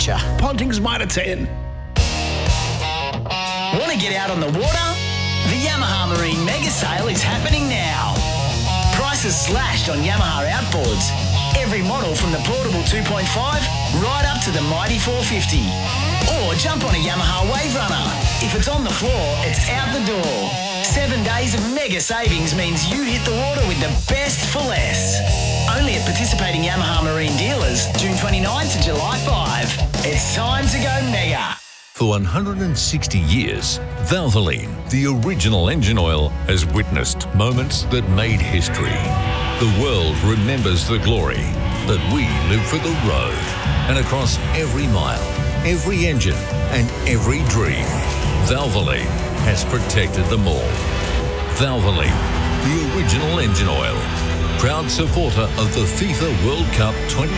Archer, Ponting's Motor 10. Want to get out on the water? The Yamaha Marine Mega Sale is happening now. Prices slashed on Yamaha outboards. Every model from the portable 2.5 right up to the mighty 450. Or jump on a Yamaha Wave Runner. If it's on the floor, it's out the door. 7 days of mega savings means you hit the water with the best for less. Only at participating Yamaha Marine dealers, June 29 to July 5. It's time to go mega. For 160 years, Valvoline, the original engine oil, has witnessed moments that made history. The world remembers the glory, but we live for the road. And across every mile, every engine, and every dream, Valvoline has protected them all. Valvoline, the original engine oil. Proud supporter of the FIFA World Cup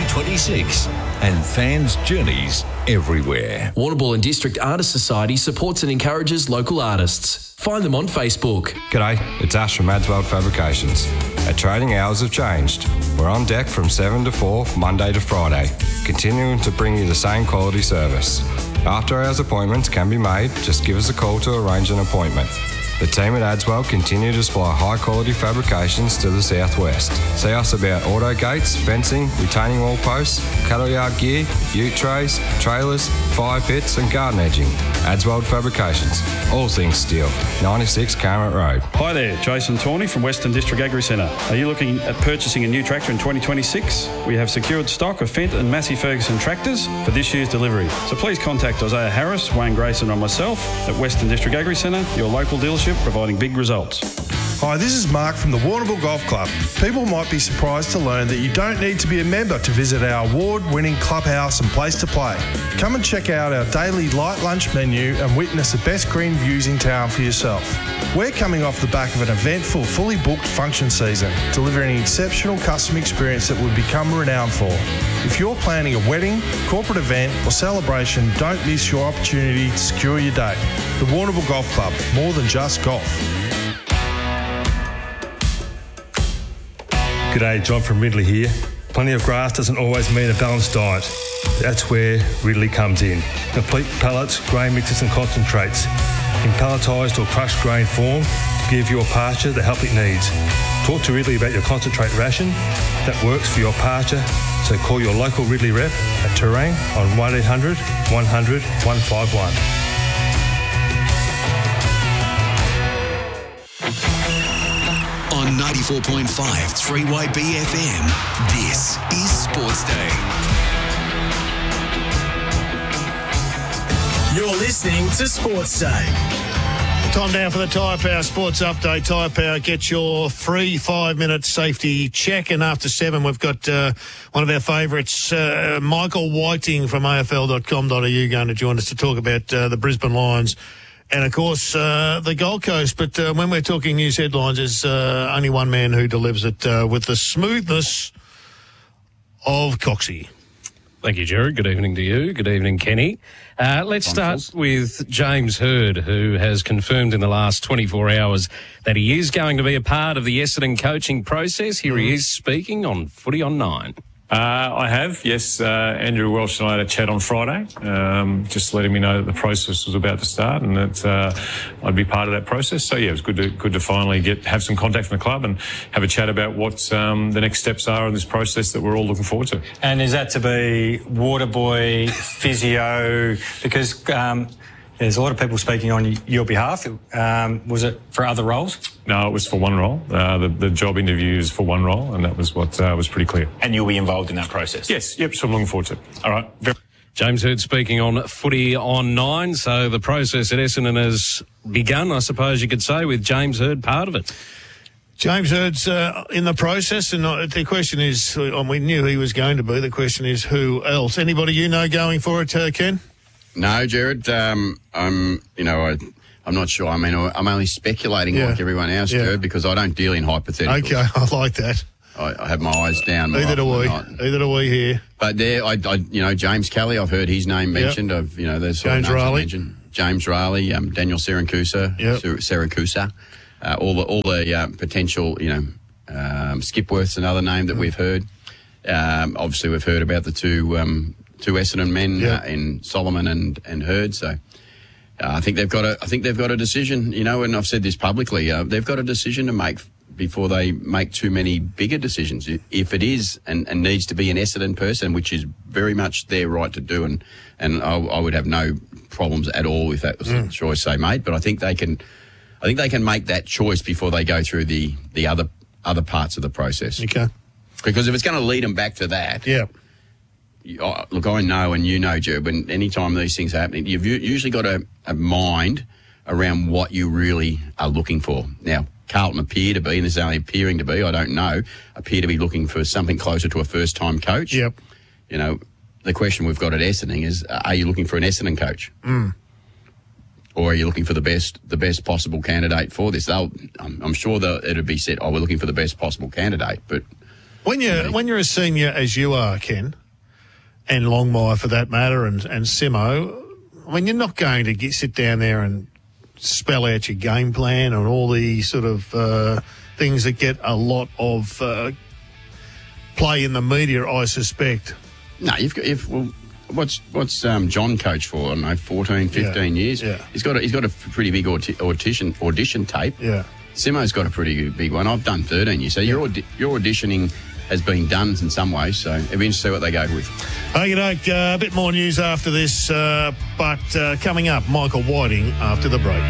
2026 and fans' journeys everywhere. Warrnambool and District Artists Society supports and encourages local artists. Find them on Facebook. G'day, it's Ash from Adswell Fabrications. Our trading hours have changed. We're on deck from 7 to 4, Monday to Friday, continuing to bring you the same quality service. After hours appointments can be made, just give us a call to arrange an appointment. The team at Adswell continue to supply high-quality fabrications to the southwest. See us about auto gates, fencing, retaining wall posts, cattle yard gear, ute trays, trailers, fire pits and garden edging. Adswell Fabrications, all things steel. 96 Carmet Road. Hi there, Jason Tawney from Western District Agri Centre. Are you looking at purchasing a new tractor in 2026? We have secured stock of Fendt and Massey Ferguson tractors for this year's delivery. So please contact Isaiah Harris, Wayne Grayson or myself at Western District Agri Centre, your local dealership providing big results. Hi, this is Mark from the Warrnambool Golf Club. People might be surprised to learn that you don't need to be a member to visit our award-winning clubhouse and place to play. Come and check out our daily light lunch menu and witness the best green views in town for yourself. We're coming off the back of an eventful, fully booked function season, delivering an exceptional customer experience that we've become renowned for. If you're planning a wedding, corporate event or celebration, don't miss your opportunity to secure your date. The Warrnambool Golf Club, more than just golf. G'day, John from Ridley here. Plenty of grass doesn't always mean a balanced diet. That's where Ridley comes in. Complete pellets, grain mixes and concentrates in pelletised or crushed grain form to give your pasture the help it needs. Talk to Ridley about your concentrate ration that works for your pasture, so call your local Ridley rep at Terrain on 1800 100 151. On 94.5 3YB FM, this is Sports Day. You're listening to Sports Day. Time now for the Tyre Power Sports Update. Tyre Power, get your free 5-minute safety check. And after 7, we've got one of our favourites, Michael Whiting from afl.com.au, going to join us to talk about the Brisbane Lions and, of course, the Gold Coast. But when we're talking news headlines, there's only one man who delivers it with the smoothness of Coxie. Thank you, Jared. Good evening to you. Good evening, Kenny. Let's start with James Hird, who has confirmed in the last 24 hours that he is going to be a part of the Essendon coaching process. Here he is speaking on Footy on 9. I have, yes. Andrew Welsh and I had a chat on Friday, just letting me know that the process was about to start and that I'd be part of that process. So, yeah, it was good to finally have some contact from the club and have a chat about what the next steps are in this process that we're all looking forward to. And is that to be water boy, physio? Because there's a lot of people speaking on your behalf. Was it for other roles? No, it was for one role. The job interview is for one role, and that was what was pretty clear. And you'll be involved in that process? Yes, yep, so I'm looking forward to it. All right. James Hird speaking on Footy on 9. So the process at Essendon has begun, I suppose you could say, with James Hird part of it. James Hird's in the process, and the question is, we knew he was going to be, the question is who else? Anybody you know going for it, Ken? No, Jared. I'm not sure. I mean, I'm only speculating like everyone else, Jared, because I don't deal in hypotheticals. Okay, I like that. I have my eyes down. Either do we here. But there, James Kelly, I've heard his name mentioned. There's James Riley. James Riley, Daniel Siracusa, all the potential, Skipworth's another name that we've heard. Obviously, we've heard about the two Essendon men in Solomon and Hurd. So I think they've got a decision. You know, and I've said this publicly. They've got a decision to make before they make too many bigger decisions. If it is and needs to be an Essendon person, which is very much their right to do, and I would have no problems at all if that was the choice they made. But I think they can make that choice before they go through the other parts of the process. Okay. Because if it's going to lead them back to that, look, I know, and you know, Jerb, when any time these things are happening, you've usually got a mind around what you really are looking for. Now, Carlton appear to be, and this is only appearing to be, I don't know, appear to be looking for something closer to a first-time coach. Yep. You know, the question we've got at Essendon is, are you looking for an Essendon coach? Or are you looking for the best possible candidate for this? I'm sure it'll be said, we're looking for the best possible candidate. But when you're as senior as you are, Ken, and Longmire for that matter, and Simo, I mean, you're not going to sit down there and spell out your game plan and all the sort of things that get a lot of play in the media, I suspect. No, what's John coached for? I don't know, 14, 15 years. Yeah. He's got a pretty big audition tape. Yeah. Simo's got a pretty big one. I've done 13 years, so your auditioning has been done in some way. So it'll be interesting to see what they go with. Okey-doke, a bit more news after this, but coming up, Michael Whiting after the break.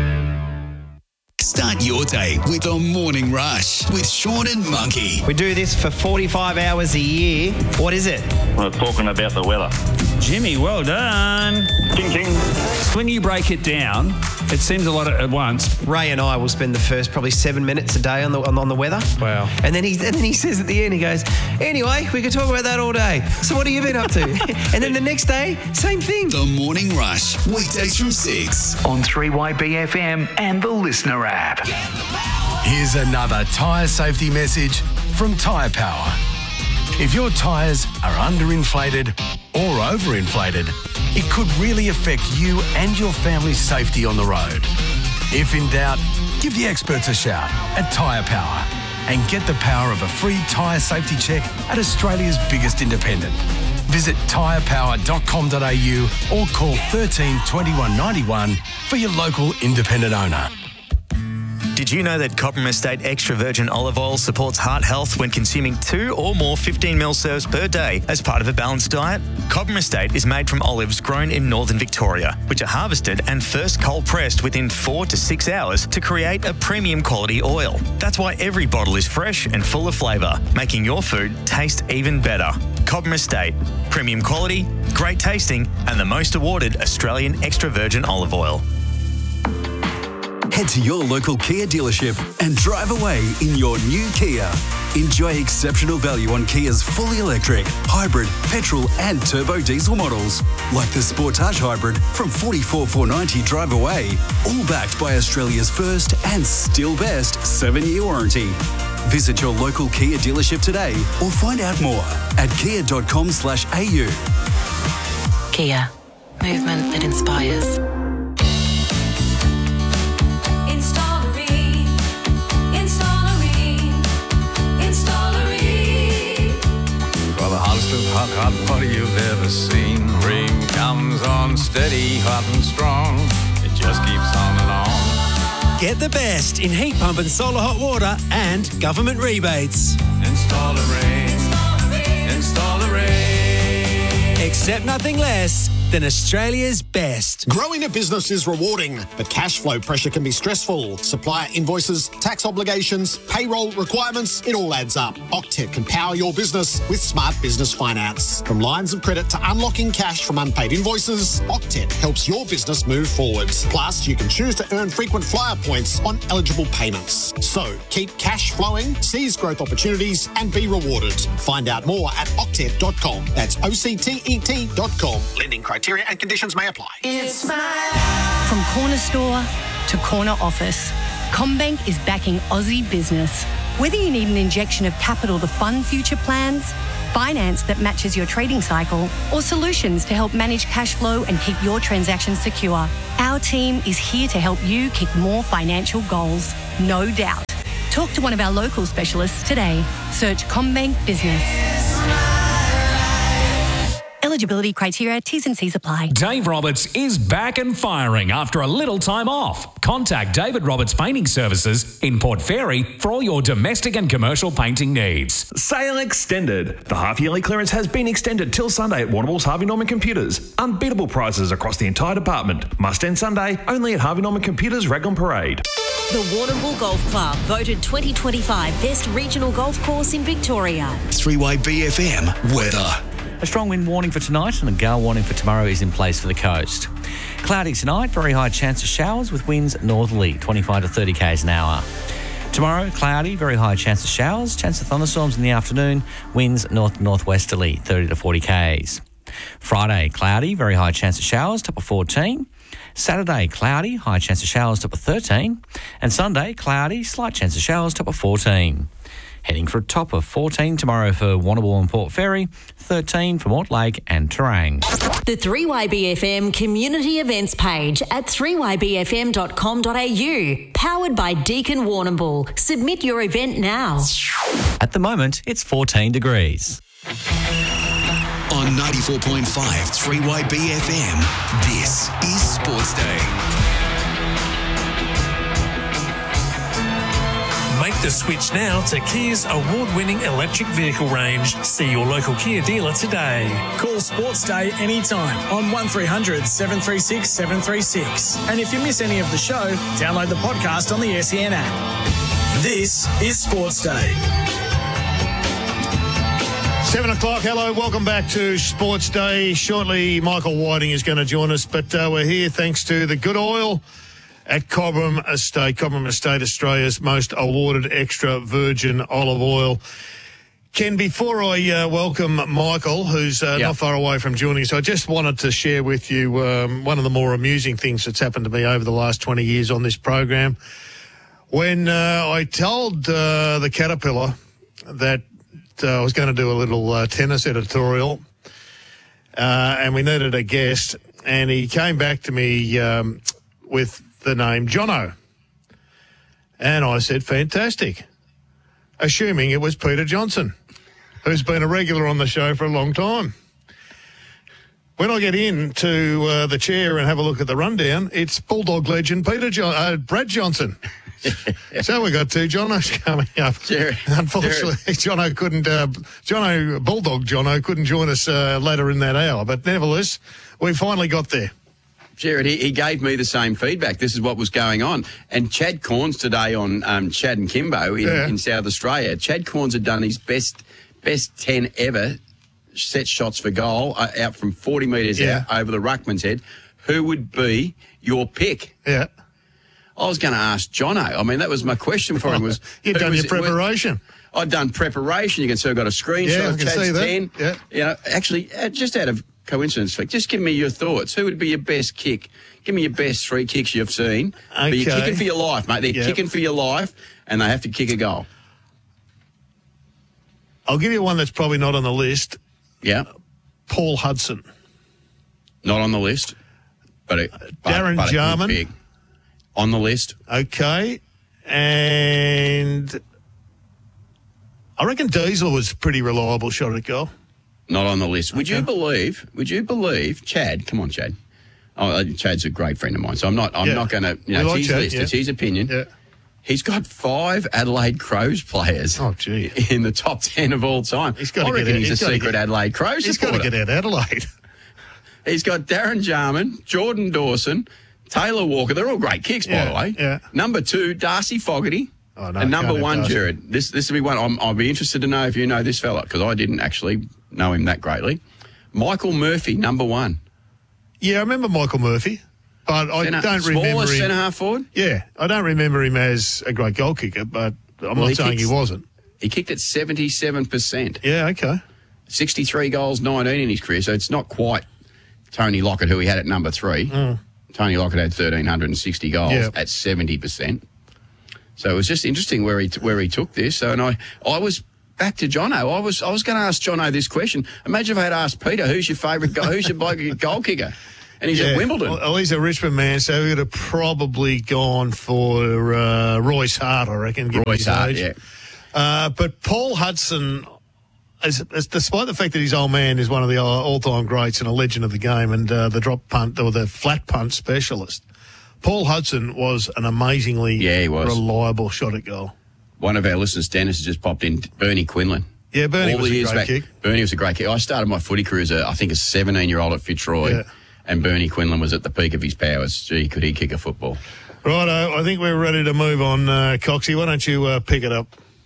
Start your day with a morning rush with Sean and Monkey. We do this for 45 hours a year. What is it? We're talking about the weather. Jimmy, well done. Ding, ding. When you break it down, it seems a lot at once. Ray and I will spend the first probably 7 minutes a day on the weather. Wow. And then he says at the end, he goes, anyway, we could talk about that all day. So what have you been up to? And then the next day, same thing. The Morning Rush, weekdays from 6 on 3YBFM and the Listener app. Here's another tyre safety message from Tyre Power. If your tyres are underinflated or overinflated, it could really affect you and your family's safety on the road. If in doubt, give the experts a shout at Tyre Power and get the power of a free tyre safety check at Australia's biggest independent. Visit tyrepower.com.au or call 13 21 91 for your local independent owner. Did you know that Cobram Estate Extra Virgin Olive Oil supports heart health when consuming 2 or more 15ml serves per day as part of a balanced diet? Cobram Estate is made from olives grown in northern Victoria, which are harvested and first cold pressed within 4 to 6 hours to create a premium quality oil. That's why every bottle is fresh and full of flavour, making your food taste even better. Cobram Estate, premium quality, great tasting, and the most awarded Australian extra virgin olive oil. Head to your local Kia dealership and drive away in your new Kia. Enjoy exceptional value on Kia's fully electric, hybrid, petrol and turbo diesel models, like the Sportage Hybrid from $44,490 drive away, all backed by Australia's first and still best 7-year warranty. Visit your local Kia dealership today or find out more at kia.com/au. Kia, movement that inspires. For the hottest of hot water you've ever seen. Ream comes on steady, hot and strong. It just keeps on and on. Get the best in heat pump and solar hot water and government rebates. Install a Ream. Install a Ream. Accept nothing less than Australia's best. Growing a business is rewarding, but cash flow pressure can be stressful. Supplier invoices, tax obligations, payroll requirements, it all adds up. Octet can power your business with smart business finance. From lines of credit to unlocking cash from unpaid invoices, Octet helps your business move forwards. Plus, you can choose to earn frequent flyer points on eligible payments. So, keep cash flowing, seize growth opportunities, and be rewarded. Find out more at octet.com. That's OCTET.com. Lending criteria and conditions may apply. From corner store to corner office, CommBank is backing Aussie business. Whether you need an injection of capital to fund future plans, finance that matches your trading cycle, or solutions to help manage cash flow and keep your transactions secure, our team is here to help you kick more financial goals, no doubt. Talk to one of our local specialists today. Search CommBank Business. Eligibility criteria, T's and C's apply. Dave Roberts is back and firing after a little time off. Contact David Roberts Painting Services in Port Fairy for all your domestic and commercial painting needs. Sale extended. The half-yearly clearance has been extended till Sunday at Warrnambool's Harvey Norman Computers. Unbeatable prices across the entire department. Must end Sunday, only at Harvey Norman Computers, Raglan Parade. The Warrnambool Golf Club, voted 2025 Best Regional Golf Course in Victoria. 3-Way BFM weather. A strong wind warning for tonight and a gale warning for tomorrow is in place for the coast. Cloudy tonight, very high chance of showers with winds northerly, 25 to 30 k's an hour. Tomorrow, cloudy, very high chance of showers, chance of thunderstorms in the afternoon, winds north-northwesterly, 30 to 40 k's. Friday, cloudy, very high chance of showers, top of 14. Saturday, cloudy, high chance of showers, top of 13. And Sunday, cloudy, slight chance of showers, top of 14. Heading for a top of 14 tomorrow for Warrnambool and Port Fairy, 13 for Mortlake and Terang. The 3-Way BFM community events page at 3ybfm.com.au. Powered by Deakin Warrnambool. Submit your event now. At the moment, it's 14 degrees. On 94.5 3-Way BFM, this is Sports Day. Make the switch now to Kia's award-winning electric vehicle range. See your local Kia dealer today. Call Sports Day anytime on 1300 736 736. And if you miss any of the show, download the podcast on the SEN app. This is Sports Day. 7 o'clock. Hello, welcome back to Sports Day. Shortly, Michael Whiting is going to join us, but we're here thanks to the good oil at Cobram Estate. Cobram Estate, Australia's most awarded extra virgin olive oil. Ken, before I welcome Michael, who's not far away from joining us, I just wanted to share with you one of the more amusing things that's happened to me over the last 20 years on this program. When I told the Caterpillar that I was going to do a little tennis editorial, and we needed a guest, and he came back to me with the name Jono. And I said, fantastic, assuming it was Peter Johnson, who's been a regular on the show for a long time. When I get into the chair and have a look at the rundown, it's Bulldog legend Brad Johnson. So we got two Jonos coming up. Unfortunately, Bulldog Jono couldn't join us later in that hour, but nevertheless, we finally got there. Jared, he gave me the same feedback. This is what was going on. And Chad Corns today on Chad and Kimbo in South Australia. Chad Corns had done his best 10 ever set shots for goal out from 40 metres out over the ruckman's head. Who would be your pick? Yeah. I was going to ask Jono. I mean, that was my question for him. Was You'd done your preparation. I'd done preparation. You can see I've got a screenshot of Chad's 10. Yeah. You know, actually, just out of coincidence, just give me your thoughts. Who would be your best kick? Give me your best 3 kicks you've seen. Okay. But you're kicking for your life, mate. They're kicking for your life, and they have to kick a goal. I'll give you one that's probably not on the list. Yeah. Paul Hudson. Not on the list. But Darren Jarman. On the list. Okay. And I reckon Diesel was a pretty reliable shot at goal. Not on the list. Would you believe, Chad, come on, Chad. Oh, Chad's a great friend of mine, so I'm not going to, it's his list, it's his opinion. Yeah. He's got 5 Adelaide Crows players in the top 10 of all time. He's a secret Adelaide Crows supporter. He's got to get out Adelaide. He's got Darren Jarman, Jordan Dawson, Taylor Walker. They're all great kicks, by the way. Yeah. Number 2, Darcy Fogarty. Oh, no, and number 1, Jared. This will be one. I'll be interested to know if you know this fella, because I didn't actually know him that greatly. Michael Murphy, number 1. Yeah, I remember Michael Murphy, but I don't remember him. Smallest centre-half forward? Yeah, I don't remember him as a great goal kicker, but I'm not saying he wasn't. He kicked at 77%. Yeah, okay. 63 goals, 19 in his career, so it's not quite Tony Lockett, who he had at number 3. Tony Lockett had 1,360 goals at 70%. So it was just interesting where he took this. So, and I was back to Jono. I was going to ask Jono this question. Imagine if I had asked Peter, who's your favourite goal? Who's your goal kicker? And he's at Wimbledon. Well, he's a Richmond man, so he would have probably gone for Royce Hart, I reckon. Royce Hart, but Paul Hudson, despite the fact that his old man is one of the all-time greats and a legend of the game and the drop punt or the flat punt specialist, Paul Hudson was an amazingly reliable shot at goal. One of our listeners, Dennis, has just popped in, Bernie Quinlan. Yeah, Bernie was a great kick. Bernie was a great kick. I started my footy career as a 17-year-old at Fitzroy, and Bernie Quinlan was at the peak of his powers. Gee, could he kick a football? Righto, I think we're ready to move on, Coxie. Why don't you pick it up?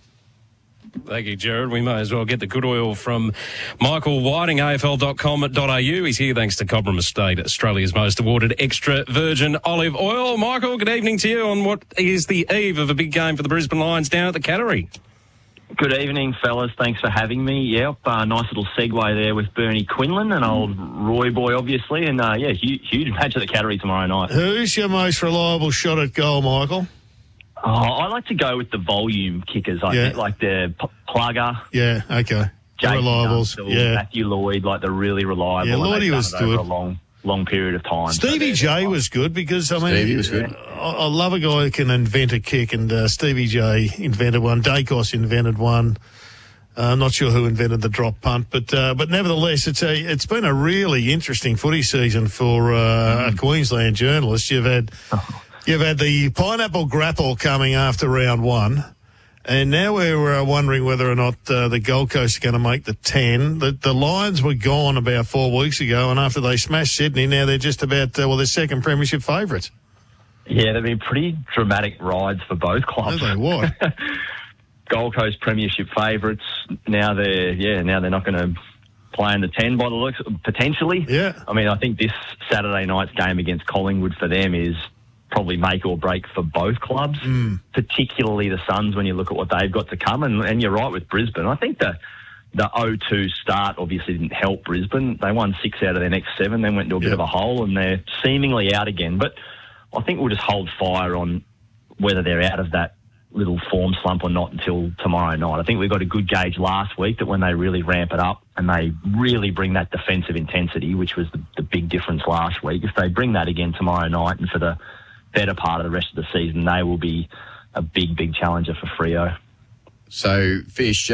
Thank you, Jared. We may as well get the good oil from Michael Whiting, afl.com.au. He's here thanks to Cobram Estate, Australia's most awarded extra virgin olive oil. Michael, good evening to you on what is the eve of a big game for the Brisbane Lions down at the Cattery. Good evening, fellas. Thanks for having me. Yep, nice little segue there with Bernie Quinlan, an old Roy boy, obviously. And, huge match at the Cattery tomorrow night. Who's your most reliable shot at goal, Michael? Oh, I like to go with the volume kickers, I think, like the Plugger. Yeah, okay. Jason Reliables, Dunstall, Matthew Lloyd, like the really reliable. Yeah, Lloydie was good. Over a long period of time. Stevie J was good because, Stevie was good. I love a guy who can invent a kick, and Stevie J invented one. Dacos invented one. I'm not sure who invented the drop punt, but nevertheless, it's been a really interesting footy season for a Queensland journalist. You've had the pineapple grapple coming after round one, and now we're wondering whether or not the Gold Coast are going to make the 10. The Lions were gone about 4 weeks ago, and after they smashed Sydney, now they're just about, their second premiership favourites. Yeah, they've been pretty dramatic rides for both clubs. Are they what? Gold Coast premiership favourites. Now they're not going to play in the 10 by the looks, potentially. Yeah. I mean, I think this Saturday night's game against Collingwood for them is probably make or break for both clubs, particularly the Suns when you look at what they've got to come. And you're right with Brisbane. I think the 0-2 start obviously didn't help Brisbane. They won 6 out of their next 7, then went into a bit of a hole, and they're seemingly out again. But I think we'll just hold fire on whether they're out of that little form slump or not until tomorrow night. I think we got a good gauge last week that when they really ramp it up and they really bring that defensive intensity, which was the big difference last week, if they bring that again tomorrow night and for the better part of the rest of the season, they will be a big, big challenger for Freo. So, Fish,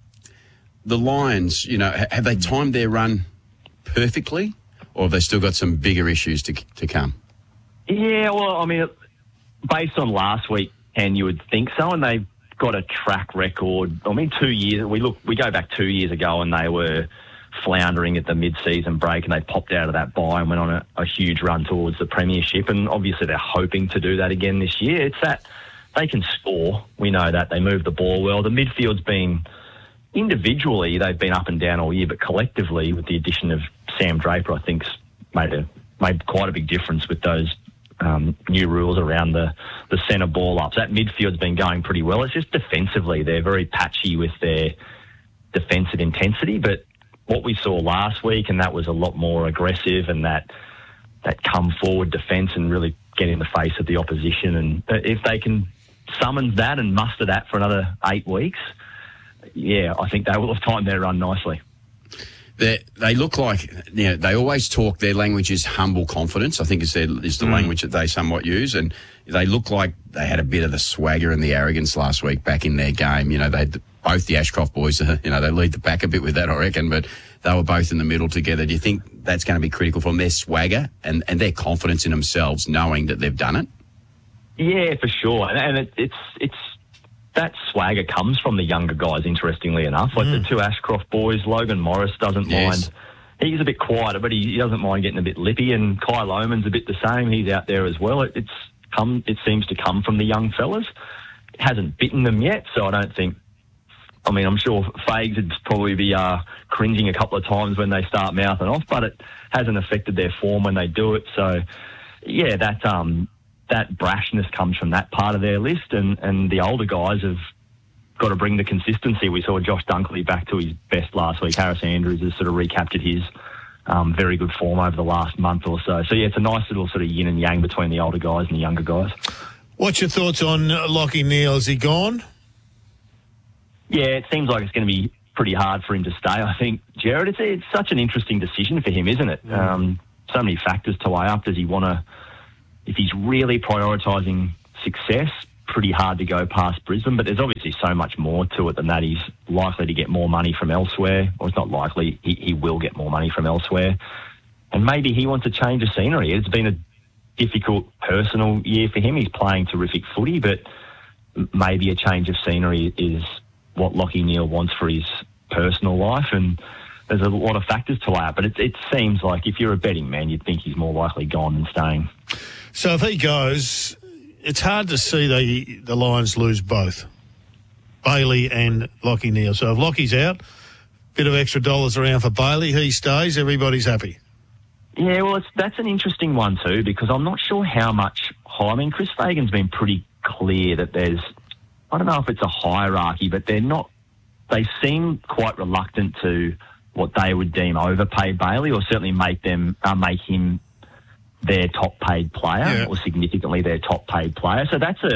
the Lions, have they timed their run perfectly, or have they still got some bigger issues to come? Yeah, well, I mean, based on last week, and you would think so, and they've got a track record. I mean, 2 years. We go back 2 years ago, and they were floundering at the mid-season break, and they popped out of that bye and went on a huge run towards the premiership. And obviously, they're hoping to do that again this year. It's that they can score. We know that they move the ball well. The midfield's been individually they've been up and down all year, but collectively, with the addition of Sam Draper, I think's made quite a big difference with those new rules around the centre ball ups. That midfield's been going pretty well. It's just defensively, they're very patchy with their defensive intensity. But what we saw last week, and that was a lot more aggressive, and that come forward defence and really get in the face of the opposition. And if they can summon that and muster that for another 8 weeks, yeah, I think they will have timed their run nicely. They look like, they always talk, their language is humble confidence, I think is the language that they somewhat use. And they look like they had a bit of the swagger and the arrogance last week back in their game. Both the Ashcroft boys, they lead the pack a bit with that, I reckon, but they were both in the middle together. Do you think that's going to be critical from their swagger and their confidence in themselves, knowing that they've done it? Yeah, for sure. And it's that swagger comes from the younger guys, interestingly enough. Like the two Ashcroft boys, Logan Morris doesn't mind. He's a bit quieter, but he doesn't mind getting a bit lippy, and Kai Lohmann's a bit the same. He's out there as well. It seems to come from the young fellas. It hasn't bitten them yet, so I don't think... I mean, I'm sure Fags would probably be cringing a couple of times when they start mouthing off, but it hasn't affected their form when they do it. So, yeah, that brashness comes from that part of their list, and the older guys have got to bring the consistency. We saw Josh Dunkley back to his best last week. Harris Andrews has sort of recaptured his very good form over the last month or so. So, yeah, it's a nice little sort of yin and yang between the older guys and the younger guys. What's your thoughts on Lachie Neale? Is he gone? Yeah, it seems like it's going to be pretty hard for him to stay, I think, Jared. It's such an interesting decision for him, isn't it? So many factors to weigh up. Does he want to... If he's really prioritising success, pretty hard to go past Brisbane, but there's obviously so much more to it than that. He's likely to get more money from elsewhere, or it's not likely, he will get more money from elsewhere. And maybe he wants a change of scenery. It's been a difficult personal year for him. He's playing terrific footy, but maybe a change of scenery is what Lachie Neale wants for his personal life, and there's a lot of factors to weigh up. But it seems like if you're a betting man, you'd think he's more likely gone than staying. So if he goes, it's hard to see the Lions lose both, Bailey and Lachie Neale. So if Lockie's out, bit of extra dollars around for Bailey, he stays, everybody's happy. Yeah, well, that's an interesting one too, because I'm not sure how much I mean, Chris Fagan's been pretty clear that there's, I don't know if it's a hierarchy, but they seem quite reluctant to what they would deem overpay Bailey, or certainly make him their top paid player, or significantly their top paid player. So that's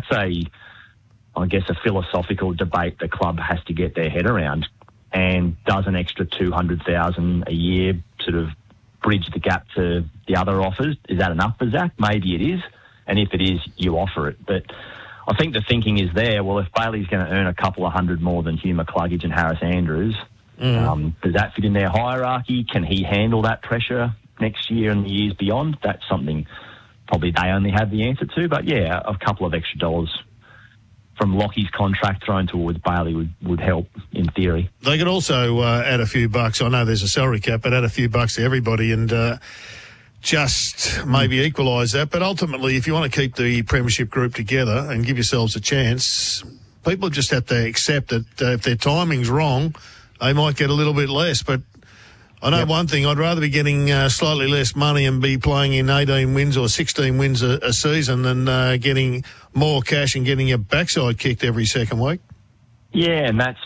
I guess a philosophical debate the club has to get their head around. And does an extra $200,000 a year sort of bridge the gap to the other offers? Is that enough for Zach? Maybe it is. And if it is, you offer it. But I think the thinking is there, well, if Bailey's going to earn a couple of hundred more than Hugh McCluggage and Harris Andrews, does that fit in their hierarchy? Can he handle that pressure next year and the years beyond? That's something probably they only have the answer to. But, yeah, a couple of extra dollars from Lockie's contract thrown towards Bailey would help, in theory. They could also add a few bucks. I know there's a salary cap, but add a few bucks to everybody and just maybe equalise that. But ultimately, if you want to keep the premiership group together and give yourselves a chance, people just have to accept that if their timing's wrong, they might get a little bit less. But I know one thing, I'd rather be getting slightly less money and be playing in 18 wins or 16 wins a season than getting more cash and getting your backside kicked every second week. Yeah, and that's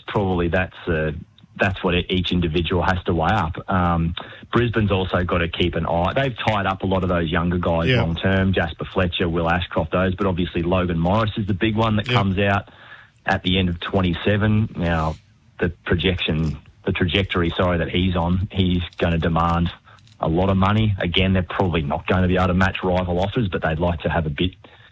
what each individual has to weigh up. Brisbane's also got to keep an eye. They've tied up a lot of those younger guys long term, Jasper Fletcher, Will Ashcroft, those, but obviously Logan Morris is the big one that comes out at the end of 27. Now, the trajectory that he's on, he's going to demand a lot of money. Again, they're probably not going to be able to match rival offers, but they'd like to have a bit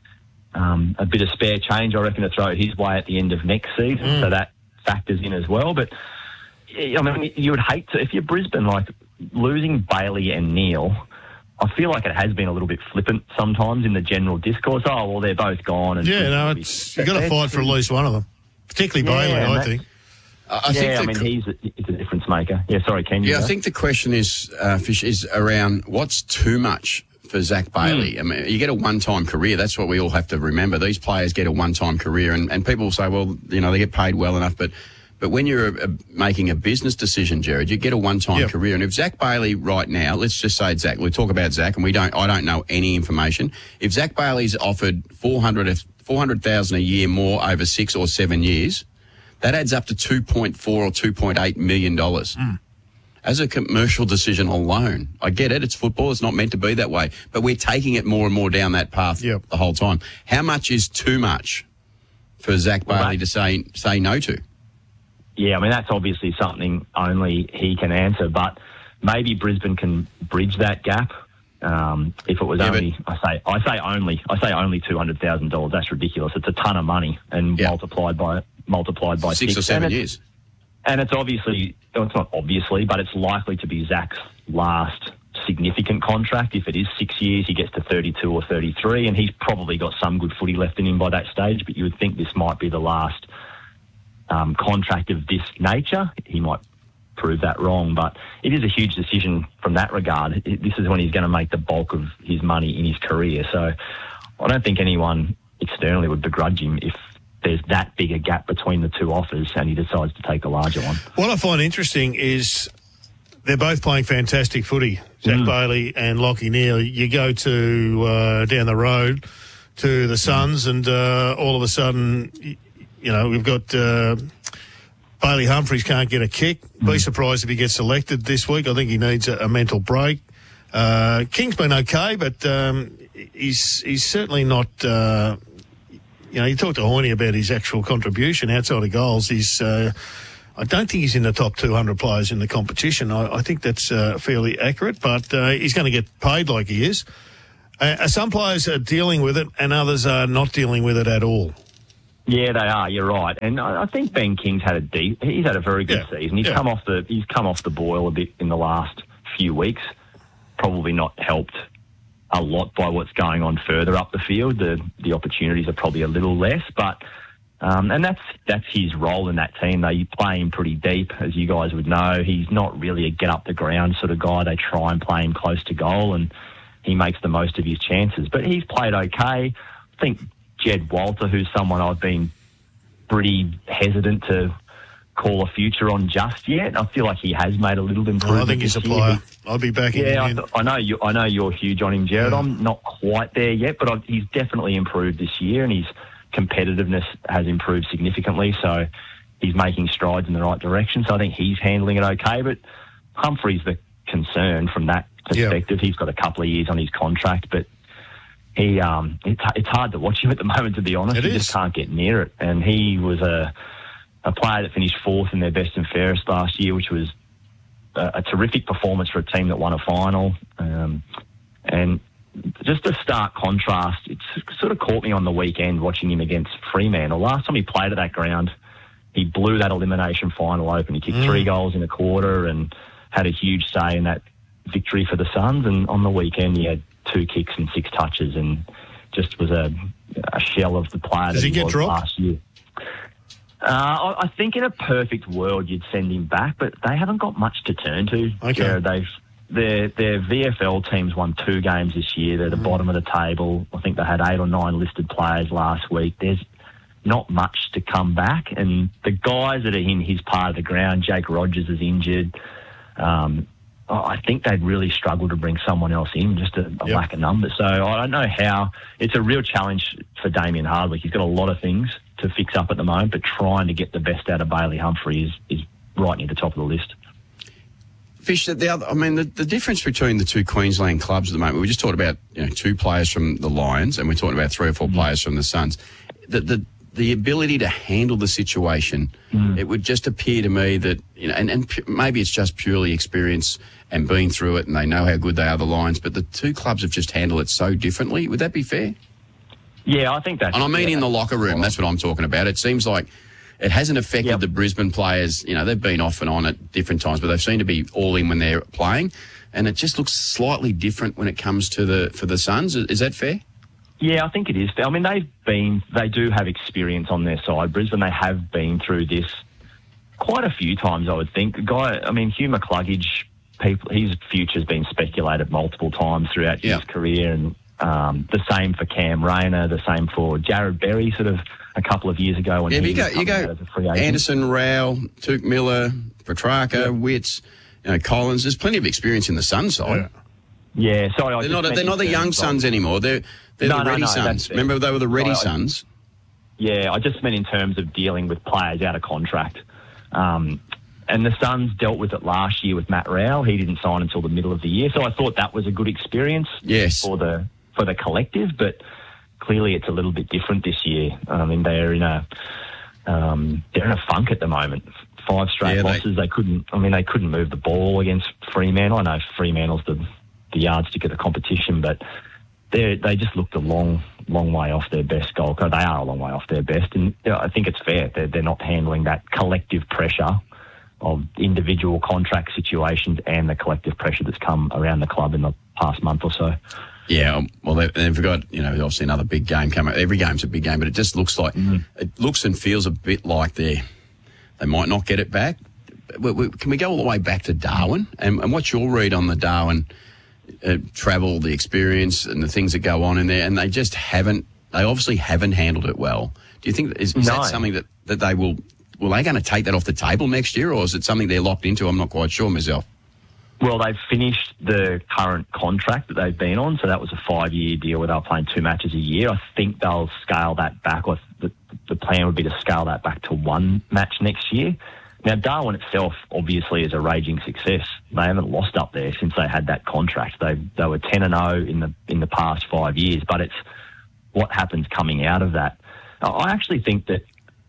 of spare change, I reckon, to throw his way at the end of next season. So that factors in as well. But I mean, you would hate to, if you're Brisbane, like losing Bailey and Neale, I feel like it has been a little bit flippant sometimes in the general discourse. Oh, well, they're both gone. And you've got to fight for at least one of them, particularly Bailey, I think. He's a difference maker. Yeah, sorry, Ken. I think the question is, Fish, is around what's too much for Zach Bailey. I mean, you get a one-time career. That's what we all have to remember. These players get a one-time career, and people say, well, they get paid well enough, but when you're making a business decision, Jared, you get a one-time career. And if Zach Bailey right now, let's just say Zach, we talk about Zach, and I don't know any information. If Zach Bailey's offered $400,000 a year more over 6 or 7 years, that adds up to $2.4 or $2.8 million. As a commercial decision alone, I get it. It's football. It's not meant to be that way. But we're taking it more and more down that path the whole time. How much is too much for Zach Bailey to say no to? Yeah, I mean, that's obviously something only he can answer. But maybe Brisbane can bridge that gap. If it was only $200,000. That's ridiculous. It's a ton of money, and multiplied by 6 or 7 years. And it's not obviously, but it's likely to be Zach's last significant contract. If it is 6 years, he gets to 32 or 33, and he's probably got some good footy left in him by that stage, but you would think this might be the last contract of this nature. He might prove that wrong, but it is a huge decision from that regard. This is when he's going to make the bulk of his money in his career. So I don't think anyone externally would begrudge him if there's that big a gap between the two offers and he decides to take a larger one. What I find interesting is they're both playing fantastic footy, Zach Bailey and Lachie Neale. You go to down the road to the Suns and all of a sudden, we've got Bailey Humphries can't get a kick. Be surprised if he gets selected this week. I think he needs a mental break. King's been okay, but he's certainly not... you talk to Hoyne about his actual contribution outside of goals. I don't think he's in the top 200 players in the competition. I think that's fairly accurate, but he's going to get paid like he is. Some players are dealing with it and others are not dealing with it at all. Yeah, they are. You're right, and I think Ben King's had he's had a very good season. He's come off the boil a bit in the last few weeks. Probably not helped a lot by what's going on further up the field. The opportunities are probably a little less, but and that's his role in that team. They play him pretty deep, as you guys would know. He's not really a get up the ground sort of guy. They try and play him close to goal, and he makes the most of his chances. But he's played okay. I think Jed Walter, who's someone I've been pretty hesitant to call a future on just yet. I feel like he has made a little improvement. I think he's a player. I'll be backing him. I know you're huge on him, Jared. I'm not quite there yet, but he's definitely improved this year, and his competitiveness has improved significantly. So he's making strides in the right direction. So I think he's handling it okay. But Humphrey's the concern from that perspective. He's got a couple of years on his contract, but it's hard to watch him at the moment, to be honest. You just can't get near it. And he was a player that finished fourth in their best and fairest last year, which was a terrific performance for a team that won a final. And just a stark contrast, it sort of caught me on the weekend watching him against Fremantle. Last time he played at that ground, he blew that elimination final open. He kicked 3 goals in a quarter and had a huge say in that victory for the Suns. And on the weekend, he had 2 kicks and 6 touches and just was a shell of the player that he was last year. I think in a perfect world you'd send him back, but they haven't got much to turn to. Jared. Their VFL teams won 2 games this year. They're the bottom of the table. I think they had 8 or 9 listed players last week. There's not much to come back, and the guys that are in his part of the ground, Jake Rogers is injured. I think they'd really struggle to bring someone else in, just a lack of numbers. So I don't know how. It's a real challenge for Damien Hardwick. He's got a lot of things to fix up at the moment, but trying to get the best out of Bailey Humphrey is right near the top of the list. Fish, the difference between the 2 Queensland clubs at the moment, we just talked about 2 players from the Lions and we're talking about 3 or 4 players from the Suns. The ability to handle the situation, it would just appear to me that, and maybe it's just purely experience and being through it and they know how good they are, the Lions, but the 2 clubs have just handled it so differently. Would that be fair? Yeah, I think that's... And I mean in the locker room, that's what I'm talking about. It seems like it hasn't affected the Brisbane players. They've been off and on at different times, but they've seemed to be all in when they're playing. And it just looks slightly different when it comes to for the Suns. Is that fair? Yeah, I think it is. I mean, they do have experience on their side. Brisbane, they have been through this quite a few times, I would think. Hugh McCluggage, his future's been speculated multiple times throughout his career, and the same for Cam Rayner, the same for Jared Berry, sort of a couple of years ago when he was coming out as a free agent. Anderson, Rao, Tuke Miller, Petrarca, Witts, Collins. There's plenty of experience in the Suns side. Yeah, sorry, they're not the young Suns anymore. They're the Ready Suns. Remember, they were the Ready Suns. Yeah, I just meant in terms of dealing with players out of contract. And the Suns dealt with it last year with Matt Rowell. He didn't sign until the middle of the year, so I thought that was a good experience for the collective. But clearly, it's a little bit different this year. I mean, they're in a funk at the moment. 5 straight losses. They couldn't move the ball against Fremantle. I know Fremantle's the yardstick of the competition, but they just looked a long way off their best goal. They are a long way off their best, and I think it's fair. They're not handling that collective pressure of individual contract situations and the collective pressure that's come around the club in the past month or so. Yeah, well, they've got, obviously another big game coming. Every game's a big game, but it just looks like, it looks and feels a bit like they might not get it back. Can we go all the way back to Darwin? And what's your read on the Darwin travel, the experience and the things that go on in there? And they obviously haven't handled it well. Do you think, is that something that they will they going to take that off the table next year, or is it something they're locked into? I'm not quite sure myself. Well, they've finished the current contract that they've been on, so that was a 5-year deal where they were playing 2 matches a year. I think they'll scale that back, or the plan would be to scale that back to 1 match next year. Now, Darwin itself obviously is a raging success. They haven't lost up there since they had that contract. They were 10-0 in the past 5 years, but it's what happens coming out of that. I actually think that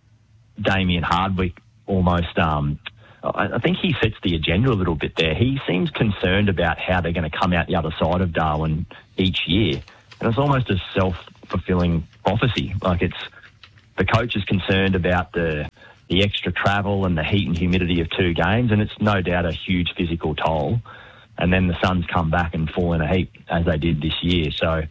Damien Hardwick almost... I think he sets the agenda a little bit there. He seems concerned about how they're going to come out the other side of Darwin each year. And it's almost a self-fulfilling prophecy. Like, it's the coach is concerned about the extra travel and the heat and humidity of 2 games, and it's no doubt a huge physical toll. And then the Suns come back and fall in a heap, as they did this year. So,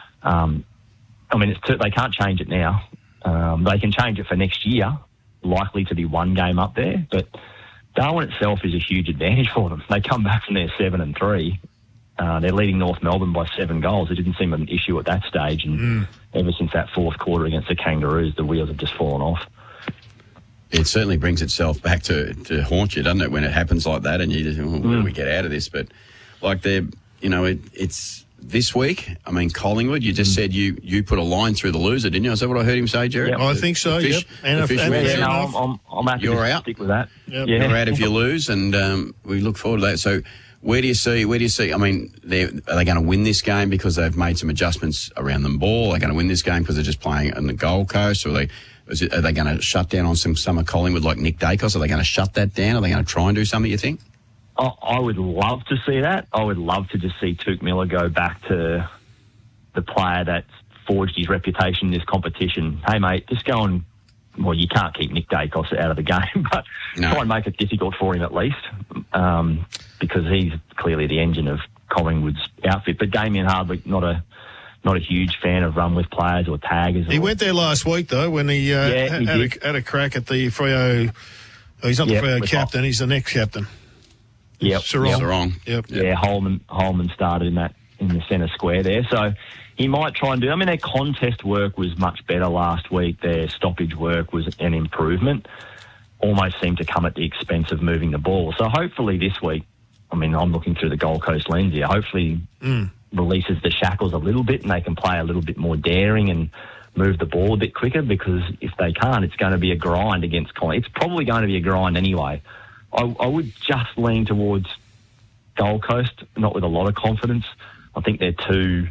they can't change it now. They can change it for next year, likely to be 1 game up there. But Darwin itself is a huge advantage for them. They come back from their 7-3. They're leading North Melbourne by 7 goals. It didn't seem an issue at that stage. And ever since that 4th quarter against the Kangaroos, the wheels have just fallen off. It certainly brings itself back to haunt you, doesn't it, when it happens like that and you just, where do we get out of this? But, like, it's this week. I mean, Collingwood, you just said you put a line through the loser, didn't you? Is that what I heard him say, Jared? Yep. I think so, yep. I'm happy to stick with that. Yep. Yeah. You're out if you lose, and we look forward to that. So where do you see, I mean, are they going to win this game because they've made some adjustments around the ball? Are they going to win this game because they're just playing on the Gold Coast? Or are they going to shut down on some of Collingwood like Nick Dacos? Are they going to shut that down? Are they going to try and do something, you think? I would love to see that. I would love to just see Touk Miller go back to the player that's forged his reputation in this competition. Hey, mate, just go and... Well, you can't keep Nick Dacos out of the game, but try and make it difficult for him at least, because he's clearly the engine of Collingwood's outfit. But Damien Hardwick, not a huge fan of run-with players or taggers. He went there last week, though, when he had a crack at the Freo... He's not the Freo captain, he's the next captain. Yep. Sarong. Yep. Yeah, Holman started in the centre square there. So he might try and do... I mean, their contest work was much better last week. Their stoppage work was an improvement. Almost seemed to come at the expense of moving the ball. So hopefully this week, I mean, I'm looking through the Gold Coast lens here, hopefully releases the shackles a little bit and they can play a little bit more daring and move the ball a bit quicker, because if they can't, it's going to be a grind against Collingwood. It's probably going to be a grind anyway. I would just lean towards Gold Coast, not with a lot of confidence. I think they're two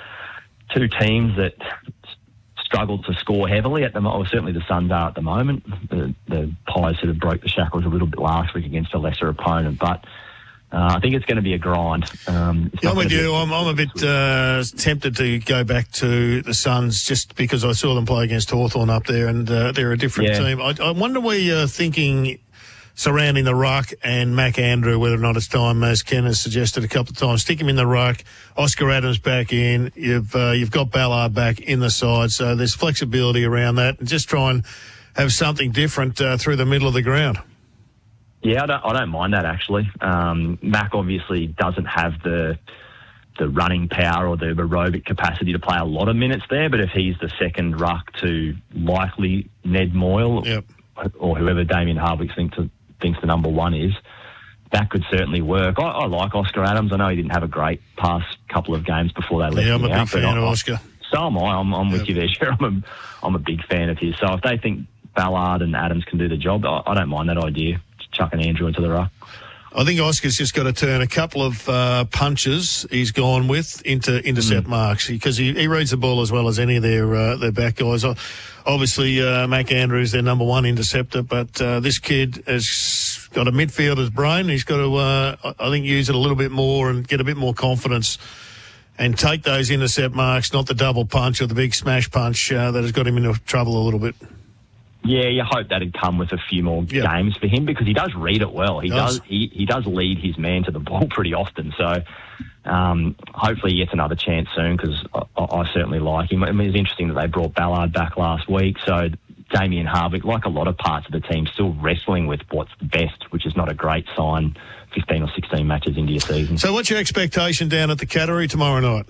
teams that struggle to score heavily at the moment. Well, certainly the Suns are at the moment. The Pies sort of broke the shackles a little bit last week against a lesser opponent, but I think it's going to be a grind. I'm with you. I'm a bit tempted to go back to the Suns just because I saw them play against Hawthorn up there, and they're a different team. I wonder where you're thinking surrounding the ruck and Mac Andrew, whether or not it's time, as Ken has suggested a couple of times, stick him in the ruck, Oscar Adams back in, you've got Ballard back in the side, so there's flexibility around that, and just try and have something different through the middle of the ground. Yeah, I don't mind that, actually. Mac obviously doesn't have the running power or the aerobic capacity to play a lot of minutes there, but if he's the second ruck to likely Ned Moyle or whoever Damien Hardwick thinks the number one is, that could certainly work. I like Oscar Adams. I know he didn't have a great past couple of games before they left him out. I'm a big fan of Oscar. So am I. I'm with you there, Cher. I'm a big fan of his. So if they think Ballard and Adams can do the job, I don't mind that idea. Chucking Andrew into the ruck. I think Oscar's just got to turn a couple of punches he's gone with into intercept marks, because he reads the ball as well as any of their back guys. Obviously, Mac Andrews their number one interceptor, but this kid has got a midfielder's brain. He's got to, I think, use it a little bit more and get a bit more confidence and take those intercept marks, not the double punch or the big smash punch that has got him into trouble a little bit. Yeah, you hope that'd come with a few more games for him, because he does read it well. He does lead his man to the ball pretty often. So hopefully he gets another chance soon, because I certainly like him. I mean, it's interesting that they brought Ballard back last week. So Damien Hardwick, like a lot of parts of the team, still wrestling with what's best, which is not a great sign 15 or 16 matches into your season. So what's your expectation down at the Cattery tomorrow night?